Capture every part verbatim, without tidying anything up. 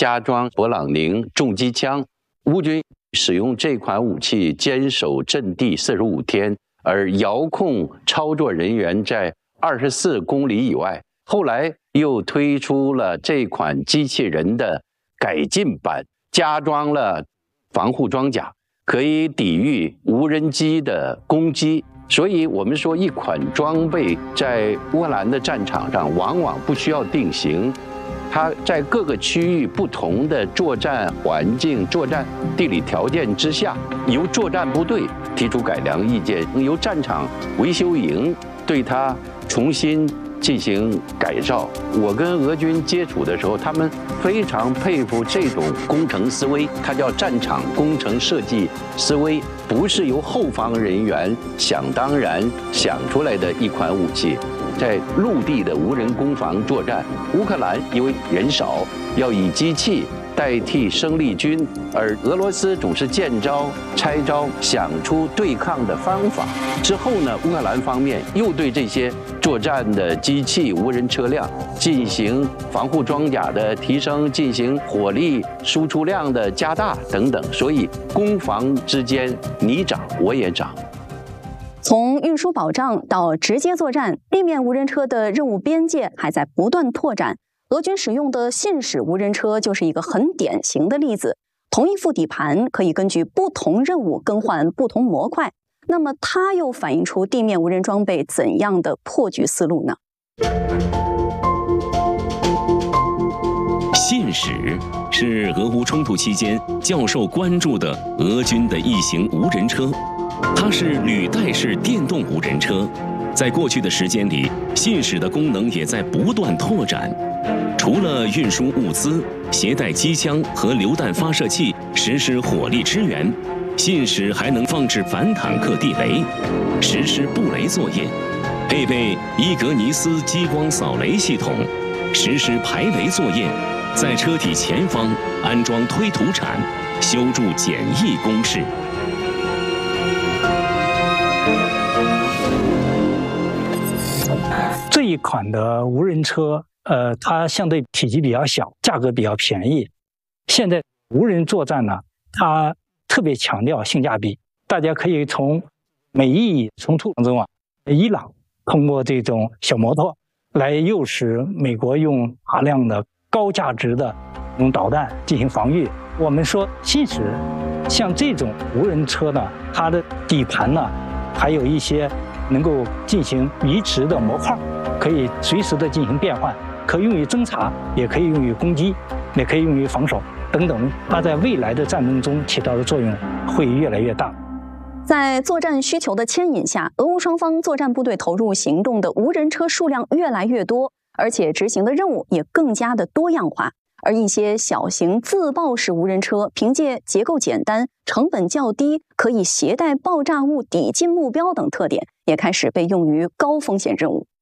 加装勃朗宁重机枪。乌军使用这款武器坚守阵地四十五天，而遥控操作人员在二十四公里以外。后来又推出了这款机器人的改进版，加装了防护装甲，可以抵御无人机的攻击。所以我们说，一款装备在乌克兰的战场上往往不需要定型，它在各个区域不同的作战环境、作战地理条件之下，由作战部队提出改良意见，由战场维修营对它重新进行改造。我跟俄军接触的时候，他们非常佩服这种工程思维，它叫战场工程设计思维，不是由后方人员想当然想出来的一款武器。在陆地的无人攻防作战，乌克兰因为人少，要以机器代替生力军，而俄罗斯总是见招拆招，想出对抗的方法。之后呢，乌克兰方面又对这些作战的机器、无人车辆进行防护装甲的提升，进行火力输出量的加大等等，所以攻防之间你涨我也涨。 从运输保障到直接作战，地面无人车的任务边界还在不断拓展。俄军使用的信使无人车就是一个很典型的例子。同一副底盘可以根据不同任务更换不同模块，那么它又反映出地面无人装备怎样的破局思路呢？ 信使是俄乌冲突期间较受关注的俄军的一型无人车，它是履带式电动无人车。在过去的时间里，信使的功能也在不断拓展。除了运输物资、携带机枪和榴弹发射器实施火力支援，信使还能放置反坦克地雷，实施布雷作业，配备伊格尼斯激光扫雷系统，实施排雷作业，在车体前方安装推土铲，修筑简易工事。 这一款的无人车，呃，它相对体积比较小，价格比较便宜。现在无人作战呢，它特别强调性价比。大家可以从美伊冲突当中啊，伊朗通过这种小摩托来诱使美国用大量的高价值的用导弹进行防御。我们说，其实像这种无人车呢，它的底盘呢，还有一些能够进行移植的模块，可以随时的进行变换，可以用于侦察，也可以用于攻击，也可以用于防守等等。它在未来的战争中起到的作用会越来越大。 在作战需求的牵引下，俄乌双方作战部队投入行动的无人车数量越来越多，而且执行的任务也更加的多样化。而一些小型自爆式无人车凭借结构简单、成本较低、可以携带爆炸物抵近目标等特点，也开始被用于高风险任务。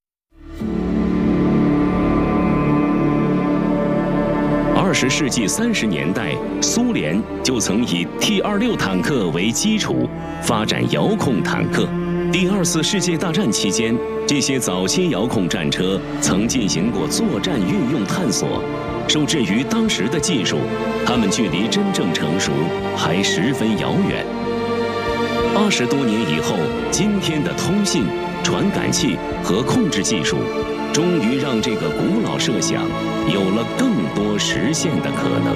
二十世纪三十年代，苏联就曾以 T 二十六坦克为基础发展遥控坦克。第二次世界大战期间，这些早期遥控战车曾进行过作战运用探索。受制于当时的技术，它们距离真正成熟还十分遥远。八十多年以后，今天的通信、传感器和控制技术，终于让这个古老设想有了更多实现的可能。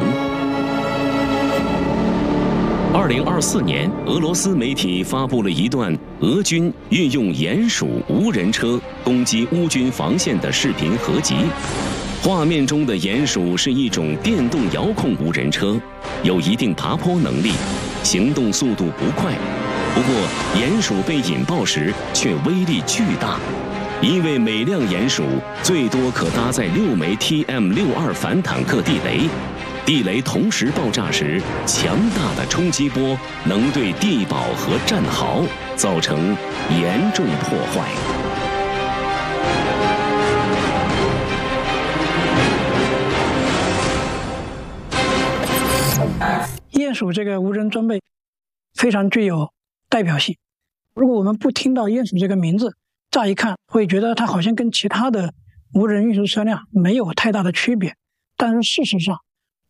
二零二四年，俄罗斯媒体发布了一段俄军运用鼹鼠无人车攻击乌军防线的视频合集。画面中的鼹鼠是一种电动遥控无人车，有一定爬坡能力，行动速度不快。不过，鼹鼠被引爆时却威力巨大，因为每辆鼹鼠最多可搭载六枚 T M 六十二反坦克地雷，地雷同时爆炸时，强大的冲击波能对地堡和战壕造成严重破坏。 鼹鼠这个无人装备非常具有代表性。如果我们不听到鼹鼠这个名字，乍一看会觉得它好像跟其他的无人运输车辆没有太大的区别。但是事实上，